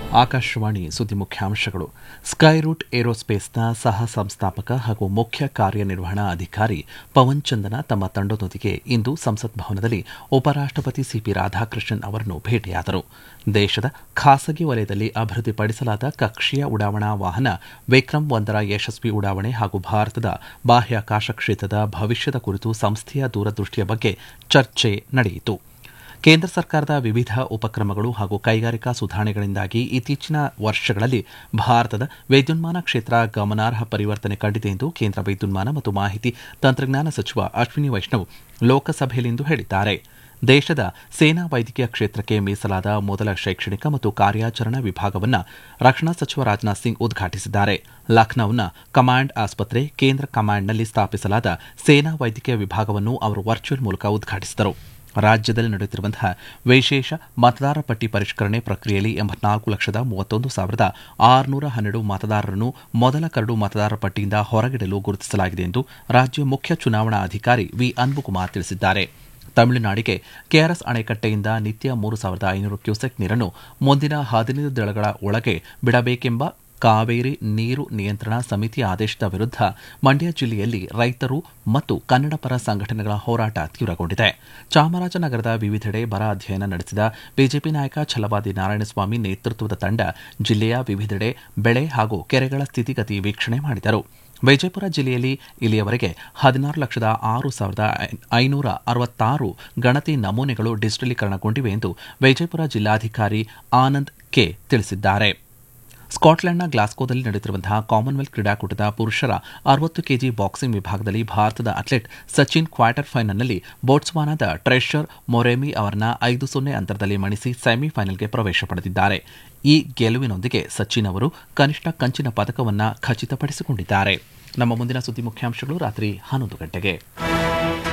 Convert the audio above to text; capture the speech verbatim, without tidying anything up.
ಆಕಾಶವಾಣಿ ಸುದ್ದಿ ಮುಖ್ಯಾಂಶಗಳು. ಸ್ಕೈರೂಟ್ ಏರೋಸ್ಪೇಸ್ನ ಸಹ ಸಂಸ್ಥಾಪಕ ಹಾಗೂ ಮುಖ್ಯ ಕಾರ್ಯನಿರ್ವಹಣಾ ಅಧಿಕಾರಿ ಪವನ್ ಚಂದನ ತಮ್ಮ ತಂಡದೊಂದಿಗೆ ಇಂದು ಸಂಸತ್ ಭವನದಲ್ಲಿ ಉಪರಾಷ್ಟಪತಿ ಸಿಪಿ ರಾಧಾಕೃಷ್ಣನ್ ಅವರನ್ನು ಭೇಟಿಯಾದರು. ದೇಶದ ಖಾಸಗಿ ವಲಯದಲ್ಲಿ ಅಭಿವೃದ್ಧಿಪಡಿಸಲಾದ ಕಕ್ಷೀಯ ಉಡಾವಣಾ ವಾಹನ ವಿಕ್ರಮ್ ಒಂದರ ಯಶಸ್ವಿ ಉಡಾವಣೆ ಹಾಗೂ ಭಾರತದ ಬಾಹ್ಯಾಕಾಶ ಕ್ಷೇತ್ರದ ಭವಿಷ್ಯದ ಕುರಿತು ಸಂಸ್ಥೆಯ ದೂರದೃಷ್ಟಿಯ ಬಗ್ಗೆ ಚರ್ಚೆ ನಡೆಯಿತು. ಕೇಂದ್ರ ಸರ್ಕಾರದ ವಿವಿಧ ಉಪಕ್ರಮಗಳು ಹಾಗೂ ಕೈಗಾರಿಕಾ ಸುಧಾರಣೆಗಳಿಂದಾಗಿ ಇತ್ತೀಚಿನ ವರ್ಷಗಳಲ್ಲಿ ಭಾರತದ ವಿದ್ಯುನ್ಮಾನ ಕ್ಷೇತ್ರ ಗಮನಾರ್ಹ ಪರಿವರ್ತನೆ ಕಂಡಿದೆ ಎಂದು ಕೇಂದ್ರ ವಿದ್ಯುನ್ಮಾನ ಮತ್ತು ಮಾಹಿತಿ ತಂತ್ರಜ್ಞಾನ ಸಚಿವ ಅಶ್ವಿನಿ ವೈಷ್ಣವ್ ಲೋಕಸಭೆಯಲ್ಲಿಂದು ಹೇಳಿದ್ದಾರೆ. ದೇಶದ ಸೇನಾ ವೈದ್ಯಕೀಯ ಕ್ಷೇತ್ರಕ್ಕೆ ಮೀಸಲಾದ ಮೊದಲ ಶೈಕ್ಷಣಿಕ ಮತ್ತು ಕಾರ್ಯಾಚರಣಾ ವಿಭಾಗವನ್ನು ರಕ್ಷಣಾ ಸಚಿವ ರಾಜನಾಥ್ ಸಿಂಗ್ ಉದ್ಘಾಟಿಸಿದ್ದಾರೆ. ಲಖನೌನ ಕಮಾಂಡ್ ಆಸ್ಪತ್ರೆ, ಕೇಂದ್ರ ಕಮಾಂಡ್ನಲ್ಲಿ ಸ್ಥಾಪಿಸಲಾದ ಸೇನಾ ವೈದ್ಯಕೀಯ ವಿಭಾಗವನ್ನು ಅವರು ವರ್ಚುವಲ್ ಮೂಲಕ ಉದ್ಘಾಟಿಸಿದರು. ರಾಜ್ಯದಲ್ಲಿ ನಡೆಯುತ್ತಿರುವಂತಹ ವಿಶೇಷ ಮತದಾರ ಪಟ್ಟಿ ಪರಿಷ್ಕರಣೆ ಪ್ರಕ್ರಿಯೆಯಲ್ಲಿ ಎಂಬತ್ನಾಲ್ಕು ಲಕ್ಷದ ಮೂವತ್ತೊಂದು ಸಾವಿರದ ಆರುನೂರ ಹನ್ನೆರಡು ಮತದಾರರನ್ನು ಮೊದಲ ಕರಡು ಮತದಾರರ ಪಟ್ಟಿಯಿಂದ ಹೊರಗಿಡಲು ಗುರುತಿಸಲಾಗಿದೆ ಎಂದು ರಾಜ್ಯ ಮುಖ್ಯ ಚುನಾವಣಾ ಅಧಿಕಾರಿ ವಿ ಅನ್ಬುಕುಮಾರ್ ತಿಳಿಸಿದ್ದಾರೆ. ತಮಿಳುನಾಡಿಗೆ ಕೆಆರ್ಎಸ್ ಅಣೆಕಟ್ಟೆಯಿಂದ ನಿತ್ಯ ಮೂರು ಸಾವಿರದ ಐನೂರು ಕ್ಯೂಸೆಕ್ ನೀರನ್ನು ಮುಂದಿನ ಹದಿನೈದು ದಿನಗಳ ಒಳಗೆ ಬಿಡಬೇಕೆಂಬ ಕಾವೇರಿ ನೀರು ನಿಯಂತ್ರಣ ಸಮಿತಿ ಆದೇಶದ ವಿರುದ್ಧ ಮಂಡ್ಯ ಜಿಲ್ಲೆಯಲ್ಲಿ ರೈತರು ಮತ್ತು ಕನ್ನಡ ಪರ ಸಂಘಟನೆಗಳ ಹೋರಾಟ ತೀವ್ರಗೊಂಡಿದೆ. ಚಾಮರಾಜನಗರದ ವಿವಿಧೆಡೆ ಬರ ಅಧ್ಯಯನ ನಡೆಸಿದ ಬಿಜೆಪಿ ನಾಯಕ ಛಲವಾದಿ ನಾರಾಯಣಸ್ವಾಮಿ ನೇತೃತ್ವದ ತಂಡ ಜಿಲ್ಲೆಯ ವಿವಿಧೆಡೆ ಬೆಳೆ ಹಾಗೂ ಕೆರೆಗಳ ಸ್ಥಿತಿಗತಿ ವೀಕ್ಷಣೆ ಮಾಡಿದರು. ವಿಜಯಪುರ ಜಿಲ್ಲೆಯಲ್ಲಿ ಇಲ್ಲಿಯವರೆಗೆ ಹದಿನಾರು ಲಕ್ಷದ ಆರು ಸಾವಿರದ ಐನೂರ ಅರವತ್ತಾರು ಗಣತಿ ನಮೂನೆಗಳು ಡಿಜಿಟಲೀಕರಣಗೊಂಡಿವೆ ಎಂದು ವಿಜಯಪುರ ಜಿಲ್ಲಾಧಿಕಾರಿ ಆನಂದ್ ಕೆ ತಿಳಿಸಿದ್ದಾರೆ. ಸ್ಕಾಟ್ಲೆಂಡ್ನ ಗ್ಲಾಸ್ಗೋದಲ್ಲಿ ನಡೆಯುತ್ತಿರುವಂತಹ ಕಾಮನ್ವೆಲ್ತ್ ಕ್ರೀಡಾಕೂಟದ ಪುರುಷರ ಅರವತ್ತು ಕೆಜಿ ಬಾಕ್ಸಿಂಗ್ ವಿಭಾಗದಲ್ಲಿ ಭಾರತದ ಅಥ್ಲೆಟ್ ಸಚಿನ್ ಕ್ವಾರ್ಟರ್ ಫೈನಲ್ನಲ್ಲಿ ಬೋಟ್ಸ್ವಾನಾದ ಟ್ರೆಷರ್ ಮೊರೆಮಿ ಅವರನ್ನ ಐದು ಸೊನ್ನೆ ಅಂತರದಲ್ಲಿ ಮಣಿಸಿ ಸೆಮಿಫೈನಲ್ಗೆ ಪ್ರವೇಶ ಪಡೆದಿದ್ದಾರೆ. ಈ ಗೆಲುವಿನೊಂದಿಗೆ ಸಚಿನ್ ಅವರು ಕನಿಷ್ಠ ಕಂಚಿನ ಪದಕವನ್ನು ಖಚಿತಪಡಿಸಿಕೊಂಡಿದ್ದಾರೆ. ನಮ್ಮ ಮುಂದಿನ ಸುದ್ದಿ ಮುಖ್ಯಾಂಶಗಳು ರಾತ್ರಿ ಹನ್ನೊಂದು ಗಂಟೆಗೆ.